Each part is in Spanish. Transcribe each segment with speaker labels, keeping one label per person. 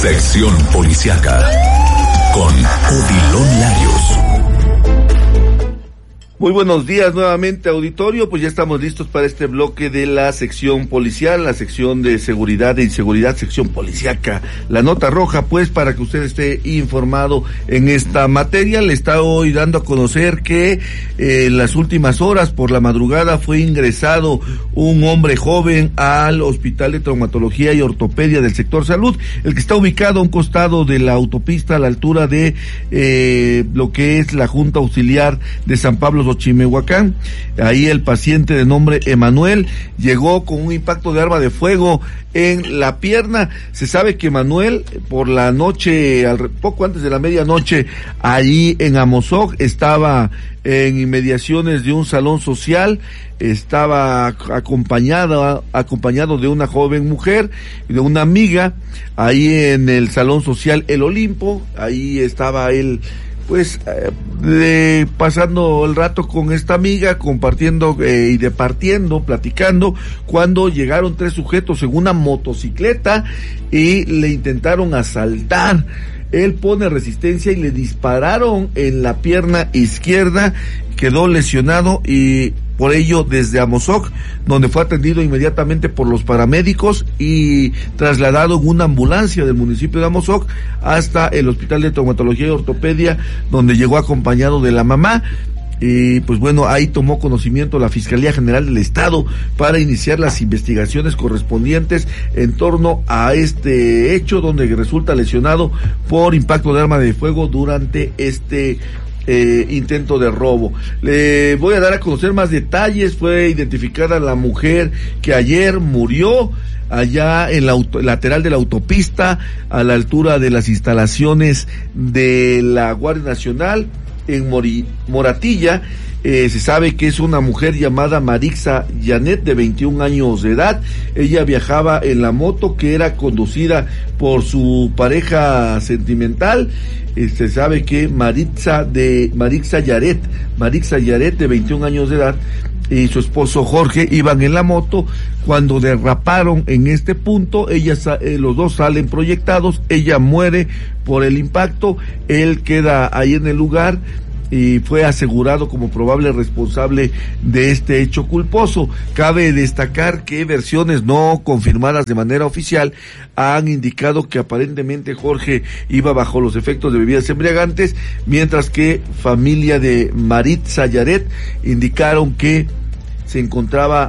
Speaker 1: Sección Policíaca con Odilon Larios.
Speaker 2: Muy buenos días nuevamente, auditorio. Pues ya estamos listos para este bloque de la sección policial, la sección de seguridad e inseguridad, sección policíaca. La nota roja, pues, para que usted esté informado en esta materia. Le está hoy dando a conocer que en las últimas horas, por la madrugada, fue ingresado un hombre joven al Hospital de Traumatología y Ortopedia del sector salud, el que está ubicado a un costado de la autopista a la altura de lo que es la Junta Auxiliar de San Pablo Xochimehuacán. Ahí el paciente de nombre Emanuel llegó con un impacto de arma de fuego en la pierna. Se sabe que Emanuel, por la noche, poco antes de la medianoche, allí en Amozoc, estaba en inmediaciones de un salón social, estaba acompañado de una joven mujer, de una amiga, ahí en el salón social El Olimpo. Ahí estaba él, pues, pasando el rato con esta amiga, compartiendo y departiendo, platicando, cuando llegaron tres sujetos en una motocicleta y le intentaron asaltar. Él pone resistencia y le dispararon en la pierna izquierda, quedó lesionado y por ello desde Amozoc, donde fue atendido inmediatamente por los paramédicos y trasladado en una ambulancia del municipio de Amozoc hasta el Hospital de Traumatología y Ortopedia, donde llegó acompañado de la mamá. Y pues bueno, ahí tomó conocimiento la Fiscalía General del Estado para iniciar las investigaciones correspondientes en torno a este hecho, donde resulta lesionado por impacto de arma de fuego durante este intento de robo. Le voy a dar a conocer más detalles. Fue identificada la mujer que ayer murió allá en la lateral de la autopista, a la altura de las instalaciones de la Guardia Nacional en Moratilla. Se sabe que es una mujer llamada Marixa Janet, de 21 años de edad. Ella viajaba en la moto que era conducida por su pareja sentimental. Se sabe que Marixa Yaret, de 21 años de edad, y su esposo Jorge iban en la moto. Cuando derraparon en este punto, los dos salen proyectados. Ella muere por el impacto, él queda ahí en el lugar y fue asegurado como probable responsable de este hecho culposo. Cabe destacar que versiones no confirmadas de manera oficial han indicado que aparentemente Jorge iba bajo los efectos de bebidas embriagantes, mientras que familia de Marixa Yaret indicaron que se encontraba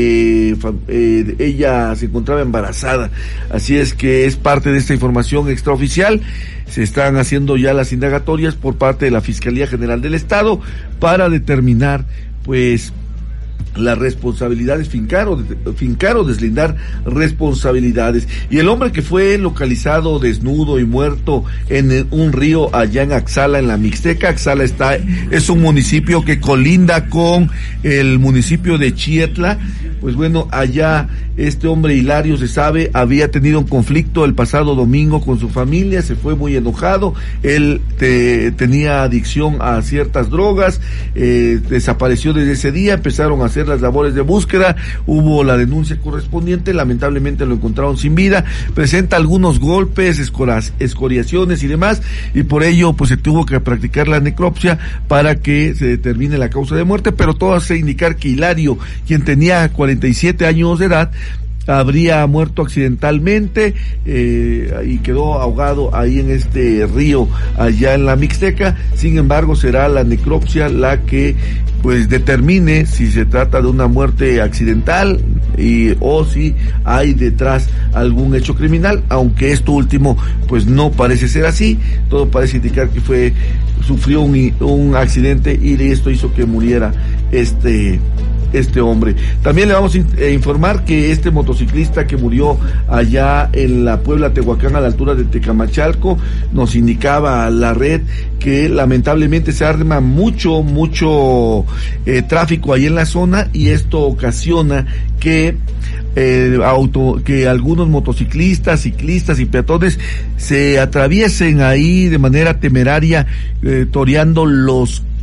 Speaker 2: ella se encontraba embarazada. Así es que es parte de esta información extraoficial. Se están haciendo ya las indagatorias por parte de la Fiscalía General del Estado para determinar, pues, las responsabilidades, fincar o deslindar responsabilidades. Y el hombre que fue localizado desnudo y muerto en un río allá en Axala, en la Mixteca. Axala es un municipio que colinda con el municipio de Chietla. Pues bueno, allá este hombre Hilario, se sabe, había tenido un conflicto el pasado domingo con su familia, se fue muy enojado. Él tenía adicción a ciertas drogas, desapareció desde ese día. Empezaron a hacer las labores de búsqueda, hubo la denuncia correspondiente, lamentablemente lo encontraron sin vida, presenta algunos golpes, escoriaciones y demás, y por ello pues se tuvo que practicar la necropsia para que se determine la causa de muerte, pero todo hace indicar que Hilario, quien tenía 47 años de edad, habría muerto accidentalmente y quedó ahogado ahí en este río allá en la Mixteca. Sin embargo, será la necropsia la que pues determine si se trata de una muerte accidental o si hay detrás algún hecho criminal, aunque esto último pues no parece ser así. Todo parece indicar que sufrió un accidente y esto hizo que muriera este hombre. También le vamos a informar que este motociclista que murió allá en la Puebla Tehuacán, a la altura de Tecamachalco, nos indicaba la red que lamentablemente se arma mucho tráfico ahí en la zona, y esto ocasiona que algunos motociclistas, ciclistas y peatones se atraviesen ahí de manera temeraria, toreando los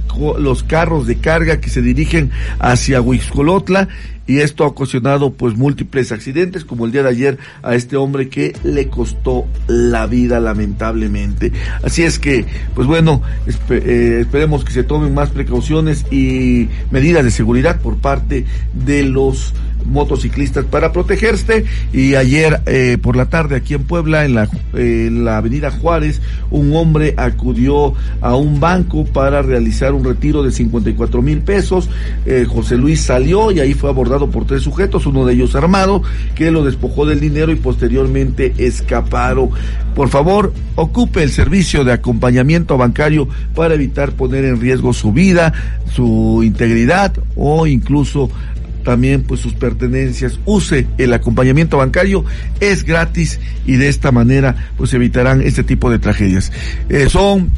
Speaker 2: los carros de carga que se dirigen hacia Huixcolotla, y esto ha ocasionado pues múltiples accidentes, como el día de ayer a este hombre que le costó la vida lamentablemente. Así es que, pues bueno, esperemos que se tomen más precauciones y medidas de seguridad por parte de los motociclistas para protegerse. Y ayer por la tarde aquí en Puebla, en la avenida Juárez, un hombre acudió a un banco para realizar un retiro de 54,000 pesos. José Luis salió y ahí fue abordado por 3 sujetos, uno de ellos armado, que lo despojó del dinero y posteriormente escaparon. Por favor, ocupe el servicio de acompañamiento bancario para evitar poner en riesgo su vida, su integridad o incluso también pues sus pertenencias. Use el acompañamiento bancario, es gratis y de esta manera pues evitarán este tipo de tragedias. Son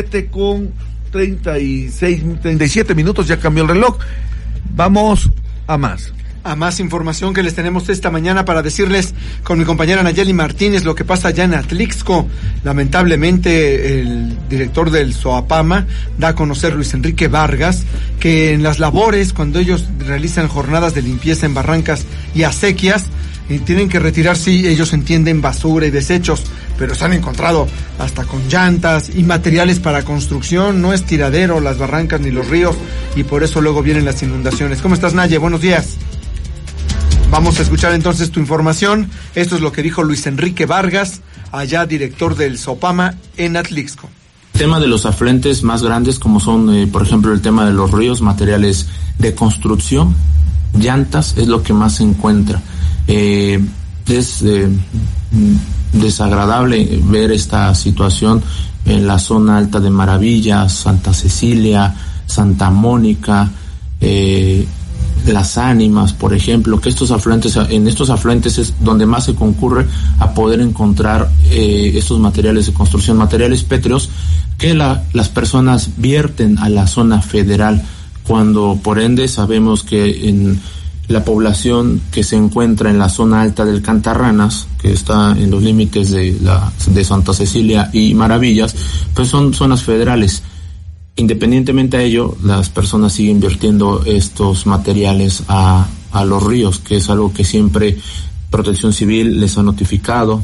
Speaker 2: 7:37 minutos, ya cambió el reloj. Vamos a más
Speaker 3: información que les tenemos esta mañana para decirles con mi compañera Nayeli Martínez lo que pasa allá en Atlixco. Lamentablemente el director del SOAPAMA da a conocer, Luis Enrique Vargas, que en las labores, cuando ellos realizan jornadas de limpieza en barrancas y acequias, tienen que retirar, sí, ellos entienden, basura y desechos, pero se han encontrado hasta con llantas y materiales para construcción. No es tiradero las barrancas ni los ríos, y por eso luego vienen las inundaciones. ¿Cómo estás, Naye? Buenos días. Vamos a escuchar entonces tu información. Esto es lo que dijo Luis Enrique Vargas, allá director del SOPAMA en Atlixco.
Speaker 4: El tema de los afluentes más grandes, como son, por ejemplo, el tema de los ríos, materiales de construcción, llantas, es lo que más se encuentra. Es desagradable ver esta situación en la zona alta de Maravillas, Santa Cecilia, Santa Mónica, Las Ánimas, por ejemplo, que en estos afluentes es donde más se concurre a poder encontrar estos materiales de construcción, materiales pétreos que las personas vierten a la zona federal, cuando por ende sabemos que en la población que se encuentra en la zona alta del Cantarranas, que está en los límites de Santa Cecilia y Maravillas, pues son zonas federales. Independientemente a ello, las personas siguen vertiendo estos materiales a los ríos, que es algo que siempre Protección Civil les ha notificado.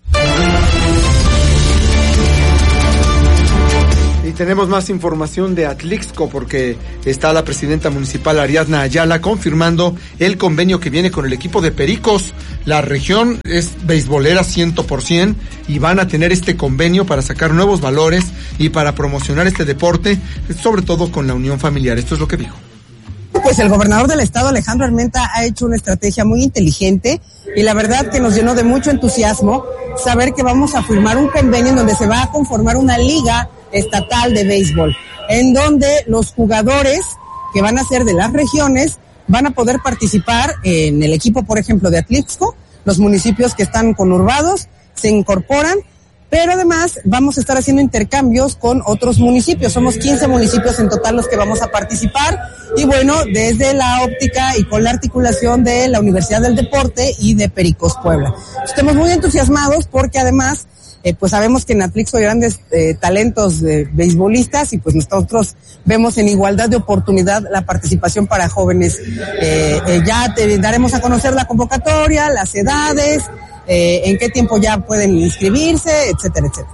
Speaker 3: Y tenemos más información de Atlixco, porque está la presidenta municipal Ariadna Ayala confirmando el convenio que viene con el equipo de Pericos. La región es beisbolera 100% y van a tener este convenio para sacar nuevos valores y para promocionar este deporte, sobre todo con la unión familiar. Esto es lo que dijo.
Speaker 5: Pues el gobernador del estado, Alejandro Armenta, ha hecho una estrategia muy inteligente y la verdad que nos llenó de mucho entusiasmo saber que vamos a firmar un convenio en donde se va a conformar una liga estatal de béisbol, en donde los jugadores que van a ser de las regiones van a poder participar en el equipo, por ejemplo, de Atlixco. Los municipios que están conurbados se incorporan, pero además vamos a estar haciendo intercambios con otros municipios. Somos 15 municipios en total los que vamos a participar, y bueno, desde la óptica y con la articulación de la Universidad del Deporte y de Pericos Puebla. Estamos muy entusiasmados porque además pues sabemos que en Atlixco hay grandes talentos beisbolistas, y pues nosotros vemos en igualdad de oportunidad la participación para jóvenes. Ya te daremos a conocer la convocatoria, las edades, en qué tiempo ya pueden inscribirse, etcétera, etcétera.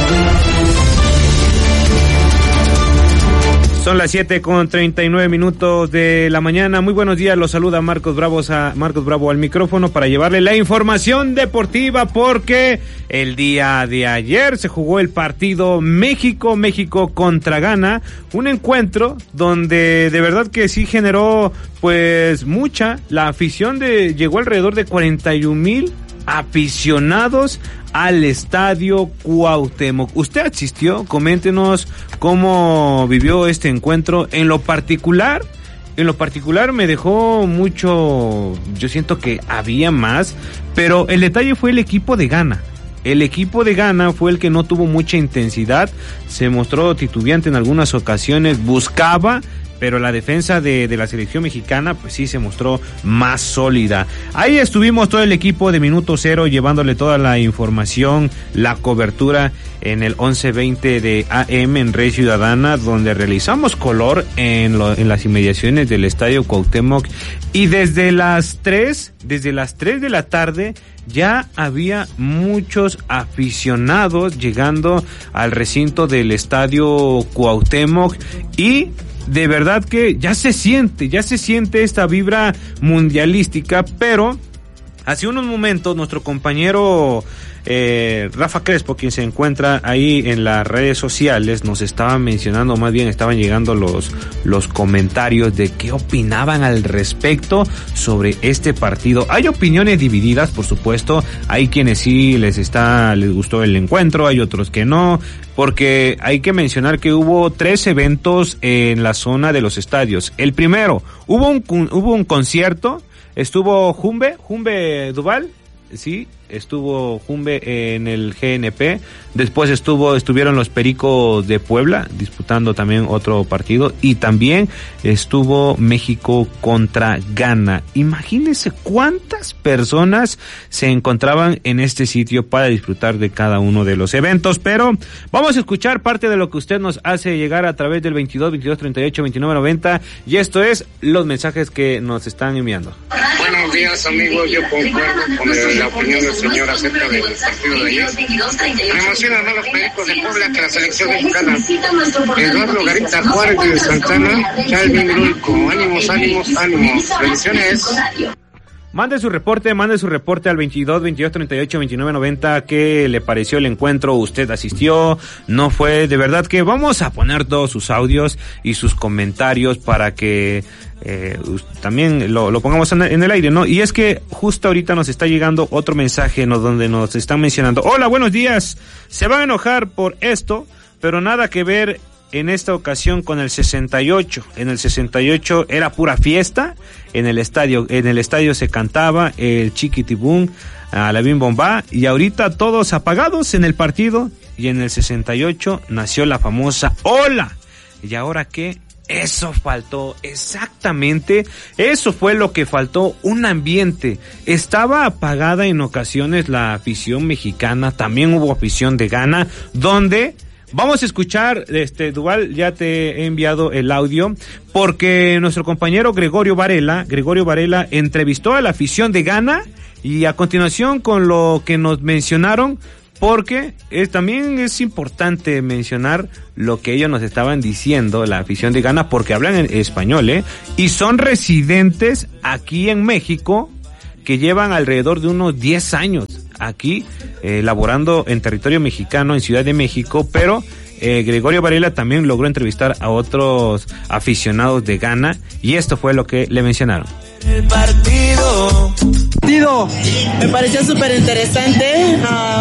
Speaker 6: Son las 7:39 de la mañana. Muy buenos días, los saluda Marcos Bravo al micrófono para llevarle la información deportiva, porque el día de ayer se jugó el partido México contra Ghana, un encuentro donde de verdad que sí generó pues la afición llegó alrededor de 41,000 aficionados al Estadio Cuauhtémoc. ¿Usted asistió? Coméntenos cómo vivió este encuentro. En lo particular me dejó mucho, yo siento que había más, pero el detalle fue el equipo de Ghana. el equipo de Ghana fue el que no tuvo mucha intensidad, se mostró titubeante en algunas ocasiones, buscaba, pero la defensa de la selección mexicana pues sí se mostró más sólida. Ahí estuvimos todo el equipo de Minuto Cero llevándole toda la información, la cobertura en el 11:20 de AM en Red Ciudadana, donde realizamos color en las inmediaciones del Estadio Cuauhtémoc, y desde las 3 de la tarde ya había muchos aficionados llegando al recinto del Estadio Cuauhtémoc, y de verdad que ya se siente esta vibra mundialística. Pero hace unos momentos nuestro compañero Rafa Crespo, quien se encuentra ahí en las redes sociales, nos estaba mencionando, más bien estaban llegando los comentarios de qué opinaban al respecto sobre este partido. Hay opiniones divididas, por supuesto, hay quienes sí les gustó el encuentro, hay otros que no, porque hay que mencionar que hubo 3 eventos en la zona de los estadios. El primero, hubo un concierto, estuvo Jumbe Duval, sí, estuvo Jumbe en el GNP, después estuvieron los Pericos de Puebla disputando también otro partido, y también estuvo México contra Ghana. Imagínense cuántas personas se encontraban en este sitio para disfrutar de cada uno de los eventos. Pero vamos a escuchar parte de lo que usted nos hace llegar a través del 22-38-29-90, y esto es los mensajes que nos están enviando.
Speaker 7: Buenos días, amigos, yo concuerdo con la opinión del señor acerca del partido de ayer. Me emocionan más los Pericos de Puebla que la selección mexicana. Eduardo Garita Juárez de Santana, Calvin Grulco, ánimos, bendiciones.
Speaker 6: Mande su reporte al 22-38-29-90. ¿Qué le pareció el encuentro? ¿Usted asistió? ¿No fue? De verdad que vamos a poner todos sus audios y sus comentarios para que también lo pongamos en el aire, ¿no? Y es que justo ahorita nos está llegando otro mensaje donde nos están mencionando: hola, buenos días, se van a enojar por esto, pero nada que ver en esta ocasión con el 68. En el 68 era pura fiesta, en el estadio se cantaba el Chiquitibum, la Bim Bomba, y ahorita todos apagados en el partido, y en el 68 nació la famosa Hola. ¿Y ahora qué? Eso faltó, exactamente, eso fue lo que faltó, un ambiente. Estaba apagada en ocasiones la afición mexicana, también hubo afición de Ghana, donde vamos a escuchar, Duval, ya te he enviado el audio, porque nuestro compañero Gregorio Varela entrevistó a la afición de Ghana, y a continuación con lo que nos mencionaron, porque también es importante mencionar lo que ellos nos estaban diciendo, la afición de Ghana, porque hablan en español, y son residentes aquí en México, que llevan alrededor de unos 10 años aquí, laborando en territorio mexicano, en Ciudad de México, pero Gregorio Varela también logró entrevistar a otros aficionados de Ghana, y esto fue lo que le mencionaron.
Speaker 8: El partido me pareció súper interesante.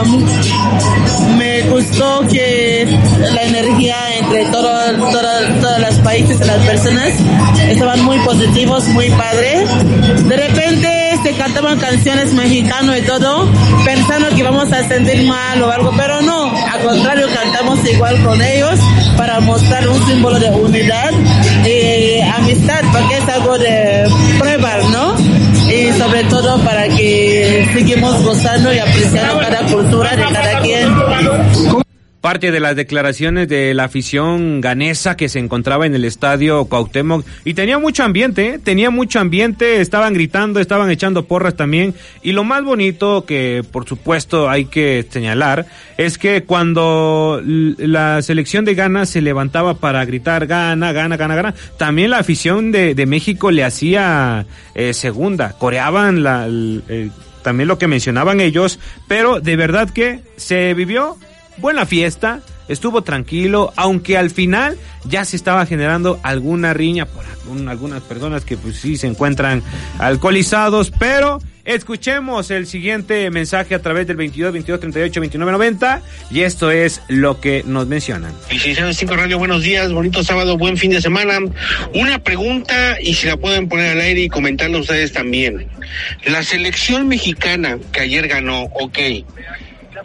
Speaker 8: Me gustó que la energía entre todos los países, las personas estaban muy positivos, muy padre. De repente se cantaban canciones mexicanas y todo, pensando que íbamos a sentir mal o algo, pero no, al contrario, cantamos igual con ellos para mostrar un símbolo de unidad y amistad, porque es algo de prueba, ¿no? Y sobre todo para que sigamos gozando y apreciando cada cultura de cada quien.
Speaker 6: Parte de las declaraciones de la afición ganesa que se encontraba en el estadio Cuauhtémoc, y tenía mucho ambiente, estaban gritando, estaban echando porras también, y lo más bonito que por supuesto hay que señalar es que cuando la selección de Ghana se levantaba para gritar Ghana, Ghana, Ghana, Ghana, también la afición de México le hacía segunda, coreaban también lo que mencionaban ellos, pero de verdad que se vivió buena fiesta, estuvo tranquilo, aunque al final ya se estaba generando alguna riña por algunas personas que pues sí se encuentran alcoholizados, pero escuchemos el siguiente mensaje a través del 22-38-29-90, y esto es lo que nos mencionan.
Speaker 7: Licenciado 5 Radio, buenos días, bonito sábado, buen fin de semana. Una pregunta, y si la pueden poner al aire y comentarlo ustedes también. La selección mexicana que ayer ganó, ok,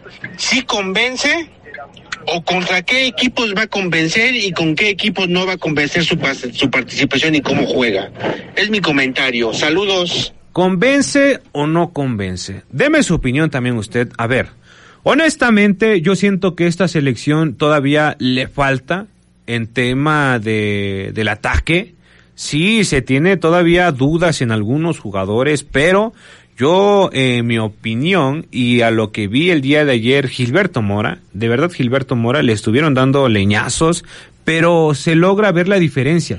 Speaker 9: ¿Sí convence? ¿O contra qué equipos va a convencer y con qué equipos no va a convencer su participación y cómo juega? Es mi comentario. Saludos.
Speaker 6: ¿Convence o no convence? Deme su opinión también usted. A ver, honestamente yo siento que esta selección todavía le falta en tema del ataque. Sí, se tiene todavía dudas en algunos jugadores, pero yo, en mi opinión, y a lo que vi el día de ayer, Gilberto Mora, de verdad Gilberto Mora, le estuvieron dando leñazos, pero se logra ver la diferencia,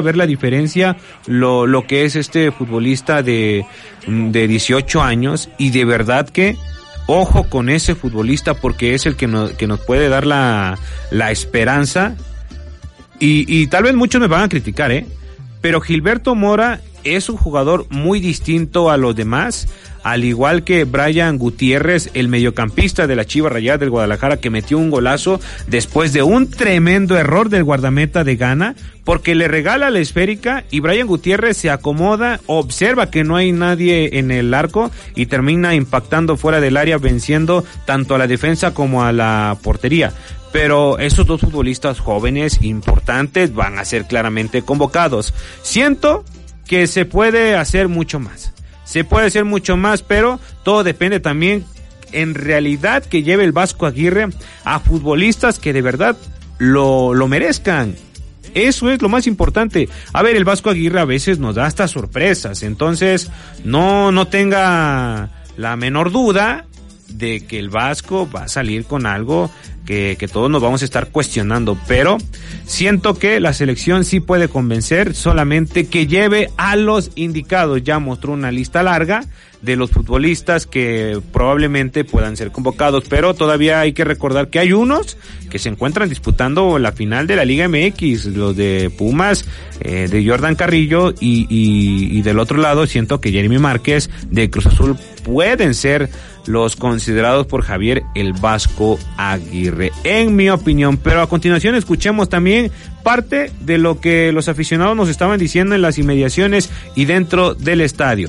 Speaker 6: lo que es este futbolista de 18 años, y de verdad que, ojo con ese futbolista, porque es el que nos puede dar la esperanza, y tal vez muchos me van a criticar, pero Gilberto Mora es un jugador muy distinto a los demás, al igual que Brian Gutiérrez, el mediocampista de la Chivas Rayadas del Guadalajara, que metió un golazo después de un tremendo error del guardameta de Ghana, porque le regala la esférica y Brian Gutiérrez se acomoda, observa que no hay nadie en el arco y termina impactando fuera del área, venciendo tanto a la defensa como a la portería. Pero esos dos futbolistas jóvenes importantes van a ser claramente convocados. Siento que se puede hacer mucho más. Pero todo depende también, en realidad, que lleve el Vasco Aguirre a futbolistas que de verdad lo merezcan. Eso es lo más importante. A ver, el Vasco Aguirre a veces nos da hasta sorpresas, entonces no tenga la menor duda de que el Vasco va a salir con algo que todos nos vamos a estar cuestionando, pero siento que la selección sí puede convencer, solamente que lleve a los indicados. Ya mostró una lista larga de los futbolistas que probablemente puedan ser convocados, pero todavía hay que recordar que hay unos que se encuentran disputando la final de la Liga MX, los de Pumas, de Jordan Carrillo, y del otro lado siento que Jeremy Márquez de Cruz Azul pueden ser los considerados por Javier el Vasco Aguirre, en mi opinión. Pero a continuación escuchemos también parte de lo que los aficionados nos estaban diciendo en las inmediaciones y dentro del estadio.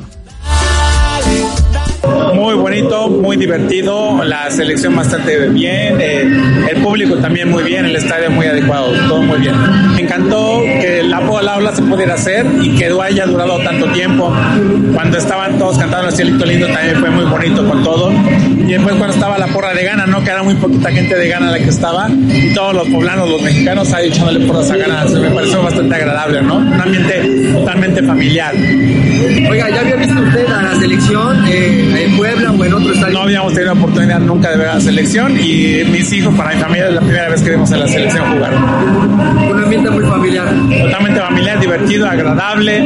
Speaker 10: Muy bonito, muy divertido, la selección bastante bien, el público también muy bien, el estadio muy adecuado, todo muy bien. Me encantó que la aula se pudiera hacer y que haya durado tanto tiempo. Cuando estaban todos cantando el cielito lindo también fue muy bonito con todo. Y después cuando estaba la porra de Ghana, ¿no? Que era muy poquita gente de Ghana la que estaba, y todos los poblanos, los mexicanos ahí echándole porras a Ghana, me pareció bastante agradable, ¿no? Un ambiente totalmente familiar.
Speaker 3: Oiga, ¿ya había visto usted a la selección en Puebla o en otro estadio?
Speaker 10: No habíamos tenido la oportunidad nunca de ver a la selección, y mis hijos, para mi familia, es la primera vez que vimos a la selección jugar.
Speaker 3: Un ambiente muy familiar.
Speaker 10: Totalmente familiar, divertido, agradable.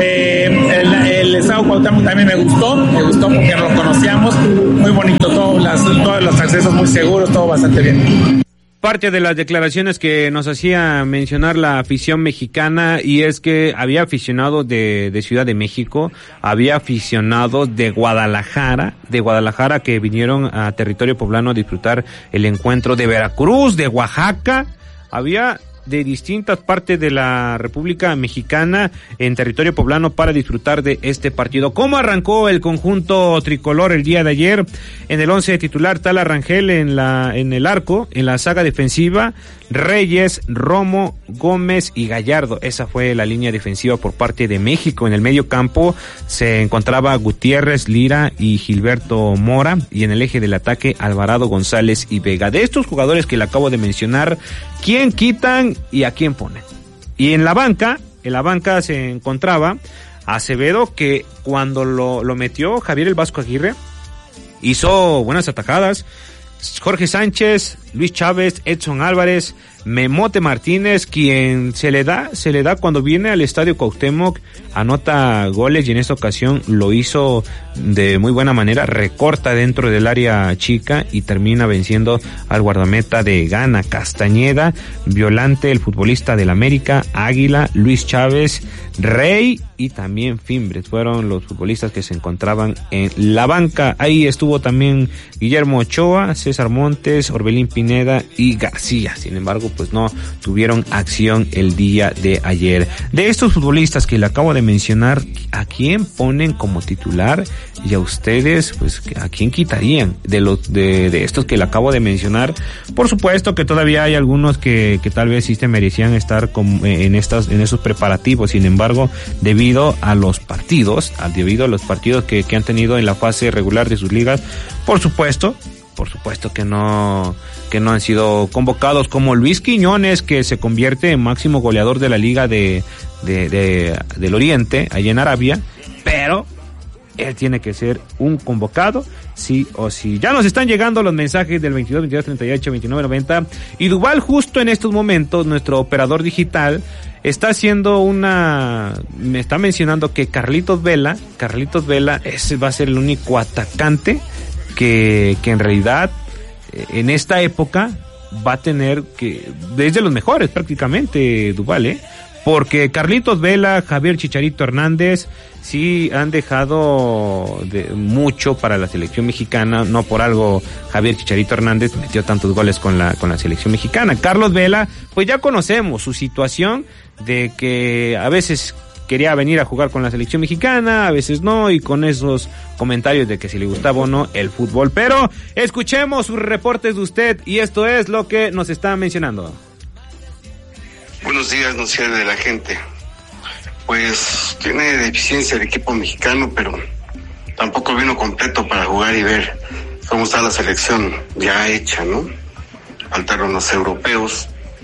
Speaker 10: El Estado Cuauhtémoc también me gustó porque no lo conocíamos. Muy bonito, todos los accesos muy seguros, todo bastante bien.
Speaker 6: Parte de las declaraciones que nos hacía mencionar la afición mexicana, y es que había aficionados de Ciudad de México, había aficionados de Guadalajara que vinieron a territorio poblano a disfrutar el encuentro, de Veracruz, de Oaxaca, había de distintas partes de la República Mexicana en territorio poblano para disfrutar de este partido. ¿Cómo arrancó el conjunto tricolor el día de ayer? En el 11 titular, Tala Rangel en el arco, en la saga defensiva, Reyes, Romo, Gómez y Gallardo. Esa fue la línea defensiva por parte de México. En el medio campo se encontraba Gutiérrez, Lira y Gilberto Mora, y en el eje del ataque Alvarado, González y Vega. De estos jugadores que le acabo de mencionar, ¿quién quitan y a quién ponen? Y en la banca se encontraba Acevedo, que cuando lo metió Javier el Vasco Aguirre hizo buenas atajadas. Jorge Sánchez, Luis Chávez, Edson Álvarez, Memote Martínez, quien se le da cuando viene al Estadio Cuauhtémoc, anota goles, y en esta ocasión lo hizo de muy buena manera, recorta dentro del área chica y termina venciendo al guardameta de Ghana. Castañeda, Violante, el futbolista del América, Águila, Luis Chávez, Rey y también Fimbres fueron los futbolistas que se encontraban en la banca. Ahí estuvo también Guillermo Ochoa, César Montes, Orbelín Pineda y García. Sin embargo, pues no tuvieron acción el día de ayer. De estos futbolistas que le acabo de mencionar, ¿a quién ponen como titular? Y a ustedes, pues, ¿a quién quitarían de estos que le acabo de mencionar? Por supuesto que todavía hay algunos que tal vez sí se merecían estar en esos preparativos. Sin embargo, debido a los partidos que han tenido en la fase regular de sus ligas, por supuesto que no han sido convocados, como Luis Quiñones, que se convierte en máximo goleador de la Liga del Oriente, allá en Arabia, pero él tiene que ser un convocado, sí o sí. Ya nos están llegando los mensajes del 22, 22, 38, 29, 90, y Duval, justo en estos momentos, nuestro operador digital, me está mencionando que Carlitos Vela, ese va a ser el único atacante que en realidad en esta época va a tener que, desde los mejores prácticamente, Duval, porque Carlitos Vela, Javier Chicharito Hernández sí han dejado mucho para la selección mexicana. No por algo Javier Chicharito Hernández metió tantos goles con la selección mexicana. Carlos Vela, pues ya conocemos su situación de que a veces quería venir a jugar con la selección mexicana, a veces no, y con esos comentarios de que si le gustaba o no el fútbol. Pero escuchemos sus reportes de usted, y esto es lo que nos está mencionando.
Speaker 7: Buenos días, noticias de la gente. Pues tiene deficiencia el equipo mexicano, pero tampoco vino completo para jugar y ver cómo está la selección ya hecha, ¿no? Faltaron los europeos.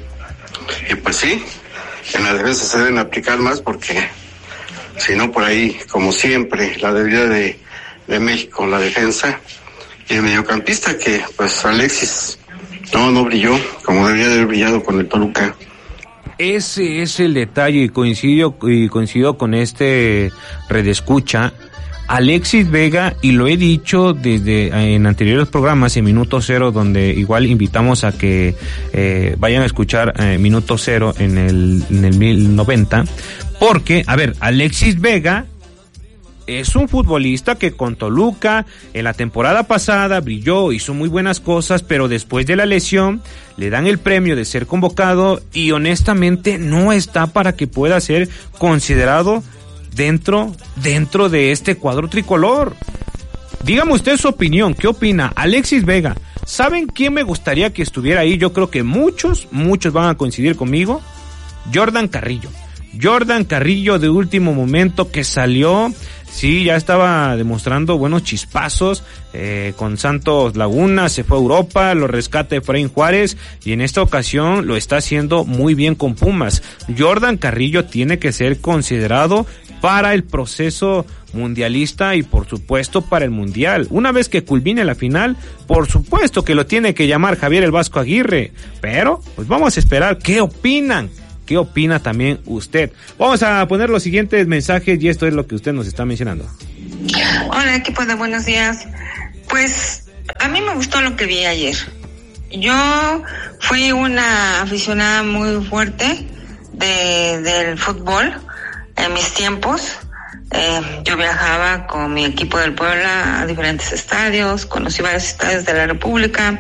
Speaker 7: Y pues sí, en la defensa se deben aplicar más, porque si no, por ahí, como siempre, la debilidad de México, la defensa, y el mediocampista, que pues Alexis no brilló como debería de haber brillado con el Toluca.
Speaker 6: Ese es el detalle, y coincido con este redescucha. Alexis Vega, y lo he dicho desde en anteriores programas, en Minuto Cero, donde igual invitamos a que vayan a escuchar Minuto Cero en el 1090, porque, a ver, Alexis Vega es un futbolista que con Toluca en la temporada pasada brilló, hizo muy buenas cosas, pero después de la lesión le dan el premio de ser convocado y honestamente no está para que pueda ser considerado dentro de este cuadro tricolor. Dígame usted su opinión, ¿qué opina? Alexis Vega, ¿saben quién me gustaría que estuviera ahí? Yo creo que muchos van a coincidir conmigo. Jordan Carrillo de último momento, que salió, sí, ya estaba demostrando buenos chispazos con Santos Laguna, se fue a Europa, lo rescata Efraín Juárez, y en esta ocasión lo está haciendo muy bien con Pumas. Jordan Carrillo tiene que ser considerado para el proceso mundialista y por supuesto para el mundial. Una vez que culmine la final, por supuesto que lo tiene que llamar Javier el Vasco Aguirre, pero pues vamos a esperar qué opinan. ¿Qué opina también usted? Vamos a poner los siguientes mensajes, y esto es lo que usted nos está mencionando.
Speaker 11: Hola, equipo de Buenos Días. Pues a mí me gustó lo que vi ayer. Yo fui una aficionada muy fuerte del fútbol en mis tiempos. Yo viajaba con mi equipo del Puebla a diferentes estadios, conocí varios estadios de la República.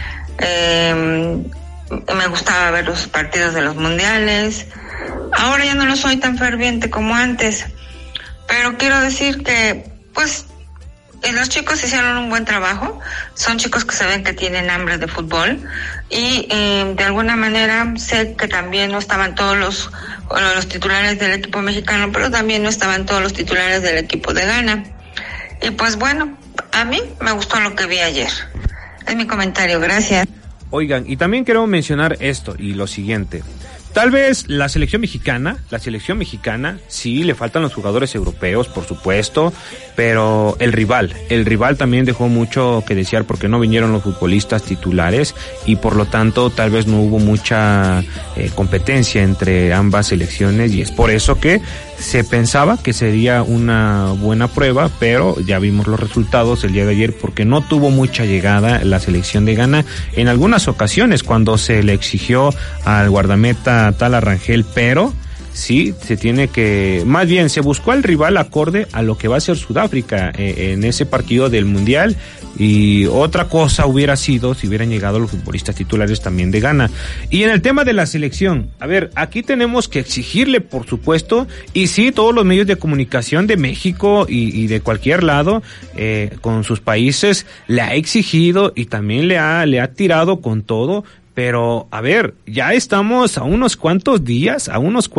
Speaker 11: Me gustaba ver los partidos de los mundiales. Ahora ya no lo soy tan ferviente como antes, pero quiero decir que pues los chicos hicieron un buen trabajo. Son chicos que se ven que tienen hambre de fútbol, y de alguna manera sé que también no estaban todos los titulares del equipo mexicano, pero también no estaban todos los titulares del equipo de Ghana. Y pues bueno, a mí me gustó lo que vi ayer. Es mi comentario, gracias.
Speaker 6: Oigan, y también quiero mencionar esto y lo siguiente. Tal vez la selección mexicana, sí, le faltan los jugadores europeos, por supuesto, pero el rival también dejó mucho que desear, porque no vinieron los futbolistas titulares y por lo tanto tal vez no hubo mucha competencia entre ambas selecciones, y es por eso que se pensaba que sería una buena prueba, pero ya vimos los resultados el día de ayer, porque no tuvo mucha llegada la selección de Ghana en algunas ocasiones cuando se le exigió al guardameta Tala Rangel, pero sí se tiene que, más bien se buscó al rival acorde a lo que va a ser Sudáfrica en ese partido del Mundial, y otra cosa hubiera sido si hubieran llegado los futbolistas titulares también de Ghana. Y en el tema de la selección, a ver, aquí tenemos que exigirle, por supuesto, y sí, todos los medios de comunicación de México y de cualquier lado, con sus países, le ha exigido y también le ha tirado con todo. Pero, a ver, ya estamos a unos cuantos días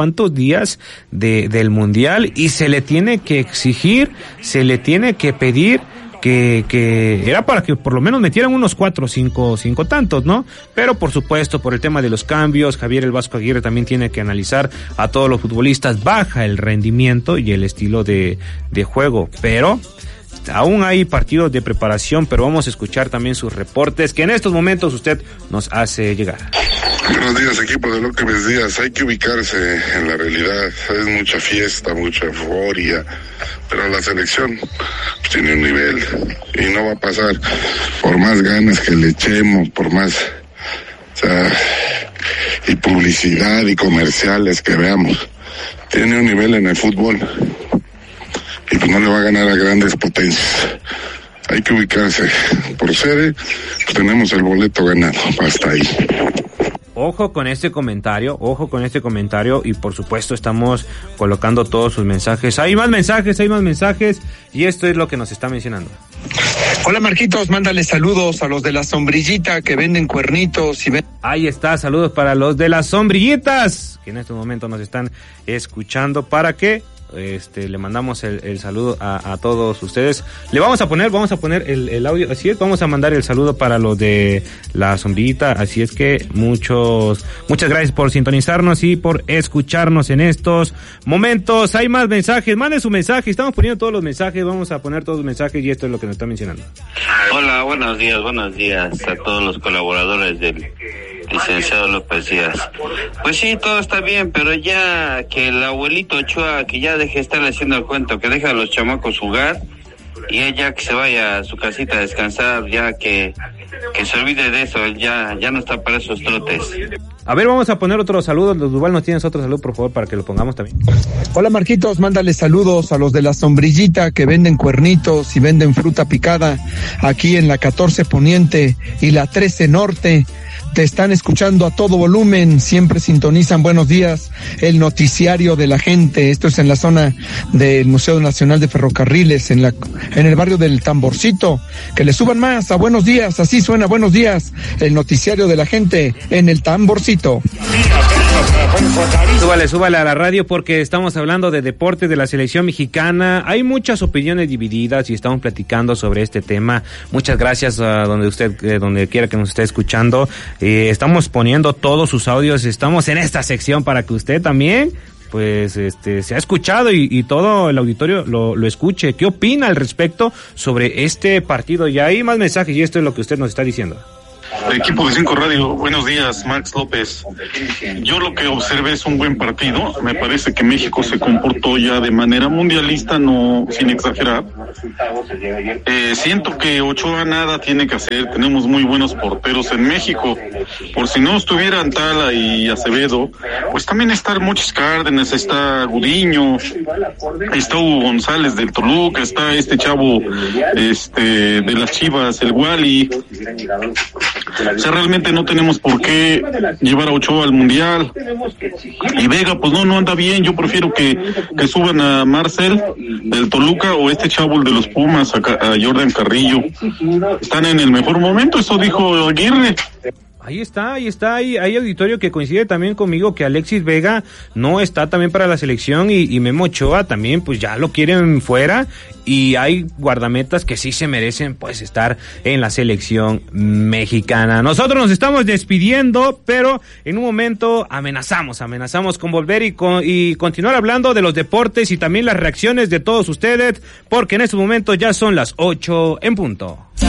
Speaker 6: del Mundial, y se le tiene que exigir, se le tiene que pedir que era para que por lo menos metieran unos 4 o 5 tantos, ¿no? Pero por supuesto, por el tema de los cambios, Javier el Vasco Aguirre también tiene que analizar a todos los futbolistas, baja el rendimiento y el estilo de juego, pero aún hay partidos de preparación, pero vamos a escuchar también sus reportes que en estos momentos usted nos hace llegar.
Speaker 12: Buenos días, equipo de López Díaz. Hay que ubicarse en la realidad. Es mucha fiesta, mucha euforia, pero la selección pues tiene un nivel y no va a pasar por más ganas que le echemos, por más, o sea, y publicidad y comerciales que veamos. Tiene un nivel en el fútbol y pues no le va a ganar a grandes potencias. Hay que ubicarse. Por sede, pues tenemos el boleto ganado. Hasta ahí.
Speaker 6: Ojo con este comentario, y por supuesto estamos colocando todos sus mensajes. Hay más mensajes, y esto es lo que nos está mencionando.
Speaker 13: Hola Marquitos, mándale saludos a los de la sombrillita que venden cuernitos y
Speaker 6: Ahí está, saludos para los de las sombrillitas, que en este momento nos están escuchando, para que le mandamos el saludo a todos ustedes. Le vamos a poner el audio, así es, vamos a mandar el saludo para los de la sombrillita, así es que muchas gracias por sintonizarnos y por escucharnos en estos momentos. Hay más mensajes, manden su mensaje, estamos poniendo todos los mensajes, vamos a poner todos los mensajes, y esto es lo que nos está mencionando.
Speaker 14: Hola, buenos días a todos los colaboradores del licenciado López Díaz. Pues sí, todo está bien, pero ya que el abuelito Ochoa, que ya deje de estar haciendo el cuento, que deje a los chamacos jugar, y ella que se vaya a su casita a descansar, ya que se olvide de eso, ya no está para esos trotes.
Speaker 6: A ver, vamos a poner otro saludo. Los Duval, ¿nos tienes otro saludo, por favor, para que lo pongamos también?
Speaker 13: Hola Marquitos, mándale saludos a los de la sombrillita que venden cuernitos y venden fruta picada aquí en la 14 Poniente y la 13 Norte. Te están escuchando a todo volumen, siempre sintonizan. Buenos días, el noticiario de la gente. Esto es en la zona del Museo Nacional de Ferrocarriles, en el barrio del Tamborcito. Que le suban más a Buenos Días, así suena Buenos Días, el noticiario de la gente en el Tamborcito.
Speaker 6: Súbale a la radio, porque estamos hablando de deporte, de la selección mexicana. Hay muchas opiniones divididas y estamos platicando sobre este tema. Muchas gracias a donde quiera que nos esté escuchando. Estamos poniendo todos sus audios, estamos en esta sección para que usted también pues se ha escuchado y todo el auditorio lo escuche. ¿Qué opina al respecto sobre este partido? Y hay más mensajes, y esto es lo que usted nos está diciendo.
Speaker 15: Equipo de 5 Radio, buenos días, Max López. Yo lo que observé es un buen partido. Me parece que México se comportó ya de manera mundialista, no sin exagerar. Siento que Ochoa nada tiene que hacer. Tenemos muy buenos porteros en México. Por si no estuvieran Tala y Acevedo, pues también está Mochis Cárdenas, está Gudiño, está Hugo González del Toluca, está este chavo de las Chivas, el Wally. O sea, realmente no tenemos por qué llevar a Ochoa al Mundial. Y Vega, pues no anda bien. Yo prefiero que suban a Marcel del Toluca o este chavo el de los Pumas, a Jordan Carrillo. Están en el mejor momento, eso dijo Aguirre.
Speaker 6: Ahí está, hay auditorio que coincide también conmigo que Alexis Vega no está también para la selección, y Memo Ochoa también pues ya lo quieren fuera, y hay guardametas que sí se merecen pues estar en la selección mexicana. Nosotros nos estamos despidiendo, pero en un momento amenazamos con volver y continuar hablando de los deportes y también las reacciones de todos ustedes, porque en estos momentos ya son las 8 en punto.